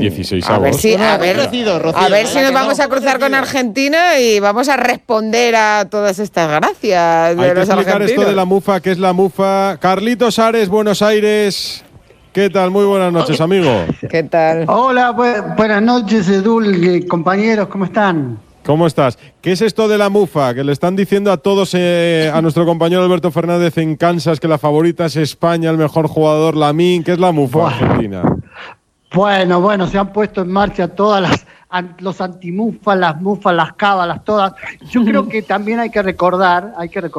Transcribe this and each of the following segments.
16 A ver si nos vamos a cruzar con Argentina y vamos a responder a todas estas gracias de Hay que los explicar argentinos. esto de la mufa, ¿qué es la mufa? Carlitos Ares, Buenos Aires. ¿Qué tal? Muy buenas noches, amigo. ¿Qué tal? Hola, buenas noches, Edul, compañeros, ¿cómo están? ¿Cómo estás? ¿Qué es esto de la mufa? Que le están diciendo a todos, a nuestro compañero Alberto Fernández en Kansas, que la favorita es España, el mejor jugador, Lamine. ¿Qué es la mufa argentina? Bueno, se han puesto en marcha los antimufas, las cábalas, todas. Yo creo que también hay que recordar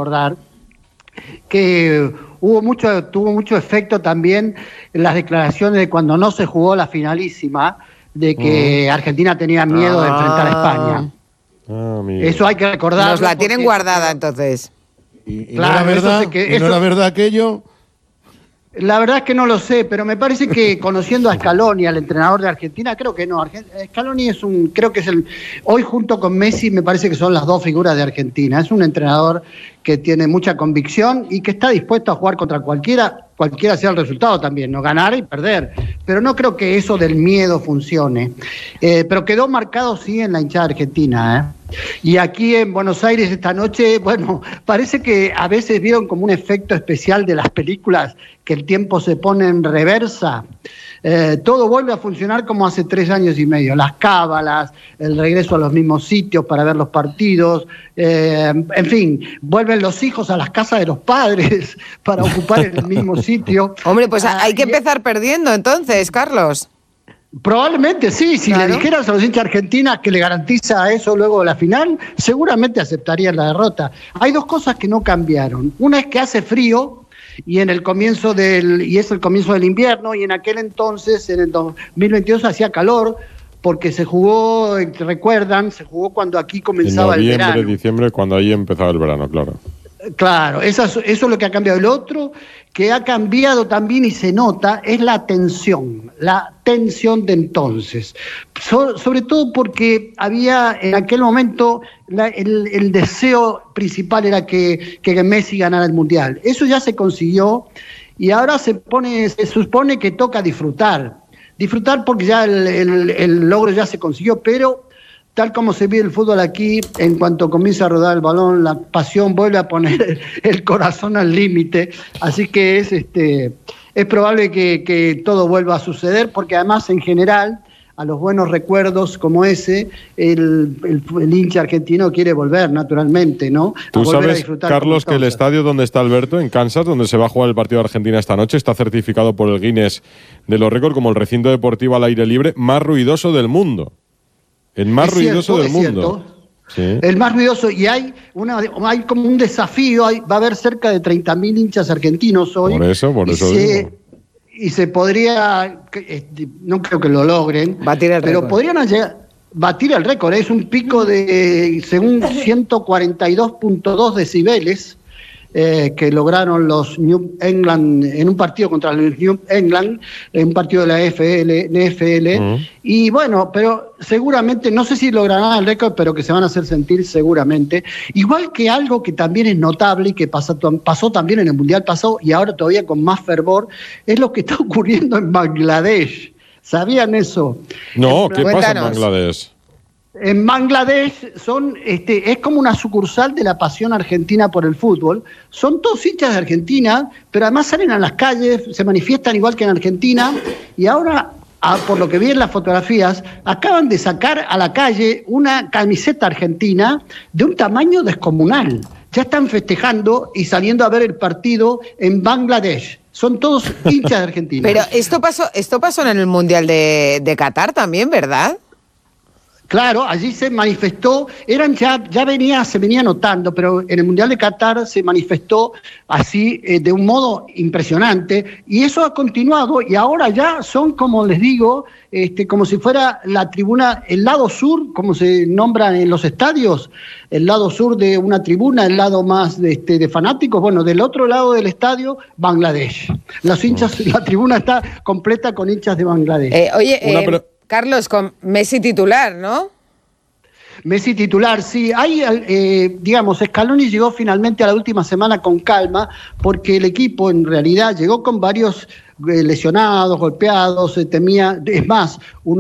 que tuvo mucho efecto también en las declaraciones de cuando no se jugó la finalísima, de que Argentina tenía miedo de enfrentar a España. Eso hay que recordar. Nos la tienen guardada, entonces. ¿Y claro, no era verdad aquello? La verdad es que no lo sé, pero me parece que conociendo a Scaloni, al entrenador de Argentina, creo que no. Scaloni creo que es hoy junto con Messi me parece que son las dos figuras de Argentina. Es un entrenador que tiene mucha convicción y que está dispuesto a jugar contra cualquiera sea el resultado también, no ganar y perder. Pero no creo que eso del miedo funcione. Pero quedó marcado sí en la hinchada argentina, Y aquí en Buenos Aires esta noche, parece que a veces vieron como un efecto especial de las películas, que el tiempo se pone en reversa. Todo vuelve a funcionar como hace 3 años y medio. Las cábalas, el regreso a los mismos sitios para ver los partidos, en fin, vuelven los hijos a las casas de los padres para ocupar el mismo sitio. Hombre, pues hay que empezar perdiendo entonces, Carlos. Probablemente sí, si le dijeras a los hinchas argentinas que le garantiza eso luego de la final, seguramente aceptarían la derrota. Hay 2 cosas que no cambiaron. Una es que hace frío, y es el comienzo del invierno, y en aquel entonces, en el 2022, hacía calor, porque se jugó cuando aquí comenzaba el verano. En noviembre, diciembre, cuando ahí empezaba el verano, claro. Claro, eso es lo que ha cambiado. El otro que ha cambiado también y se nota es la tensión de entonces. Sobre todo porque había en aquel momento el deseo principal era que Messi ganara el Mundial. Eso ya se consiguió y ahora se supone que toca disfrutar porque ya el logro ya se consiguió, pero tal como se vive el fútbol aquí, en cuanto comienza a rodar el balón, la pasión vuelve a poner el corazón al límite. Así que es probable que todo vuelva a suceder, porque además, en general, a los buenos recuerdos como ese, el hincha argentino quiere volver, naturalmente, ¿no? Tú sabes, Carlos, que el estadio donde está Alberto, en Kansas, donde se va a jugar el partido de Argentina esta noche, está certificado por el Guinness de los récords como el recinto deportivo al aire libre más ruidoso del mundo. El más ruidoso del mundo. Sí. El más ruidoso, y hay como un desafío, va a haber cerca de 30.000 hinchas argentinos hoy. Por eso digo. Y se podría, no creo que lo logren, pero podrían batir el récord. Es un pico de, según 142.2 decibeles, que lograron los New England en un partido contra los New England, en un partido de la NFL. Y pero seguramente, no sé si lograrán el récord, pero que se van a hacer sentir seguramente. Igual que algo que también es notable y que pasó también en el Mundial pasado y ahora todavía con más fervor, es lo que está ocurriendo en Bangladesh. ¿Sabían eso? No, ¿qué pasa en Bangladesh? En Bangladesh es como una sucursal de la pasión argentina por el fútbol. Son todos hinchas de Argentina, pero además salen a las calles, se manifiestan igual que en Argentina, y ahora, por lo que vi en las fotografías, acaban de sacar a la calle una camiseta argentina de un tamaño descomunal. Ya están festejando y saliendo a ver el partido en Bangladesh. Son todos hinchas de Argentina. Pero esto pasó en el Mundial de Qatar también, ¿verdad? Claro, allí se manifestó, se venía notando, pero en el Mundial de Qatar se manifestó así de un modo impresionante, y eso ha continuado, y ahora ya son, como les digo, como si fuera la tribuna, el lado sur, como se nombra en los estadios, el lado sur de una tribuna, el lado más de fanáticos, del otro lado del estadio, Bangladesh. Los hinchas, la tribuna está completa con hinchas de Bangladesh. Carlos, con Messi titular, ¿no? Messi titular, sí. Scaloni llegó finalmente a la última semana con calma, porque el equipo en realidad llegó con varios lesionados, golpeados, temía, es más,